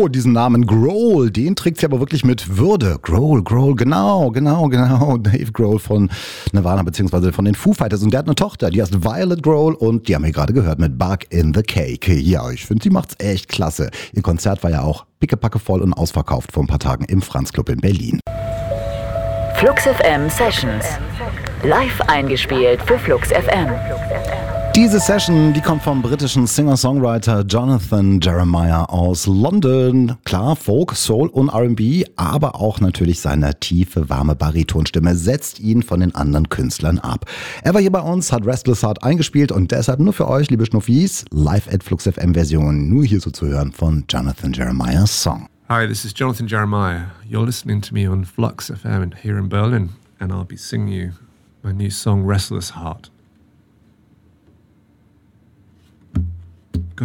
diesen Namen Grohl, den trägt sie aber wirklich mit Würde. Grohl, genau. Dave Grohl von Nirvana bzw. von den Foo Fighters. Und der hat eine Tochter, die heißt Violet Grohl und die haben wir gerade gehört mit Bug in the Cake. Ja, ich finde, sie macht's echt klasse. Ihr Konzert war ja auch pickepacke voll und ausverkauft vor ein paar Tagen im Franz Club in Berlin. Flux FM Sessions. Live eingespielt für Flux FM. Diese Session, die kommt vom britischen Singer-Songwriter Jonathan Jeremiah aus London. Klar, Folk, Soul und R&B, aber auch natürlich seine tiefe, warme Baritonstimme setzt ihn von den anderen Künstlern ab. Er war hier bei uns, hat Restless Heart eingespielt und deshalb nur für euch, liebe Schnuffis, live at Flux FM Version, nur hier so zu hören von Jonathan Jeremiahs Song. Hi, this is Jonathan Jeremiah. You're listening to me on Flux FM here in Berlin, and I'll be singing you my new song, Restless Heart.